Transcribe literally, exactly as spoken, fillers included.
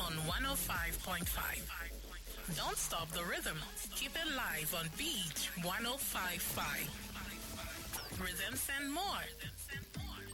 on one oh five point five. Don't stop the rhythm. Keep it live on Beach one oh five point five. Rhythms and more.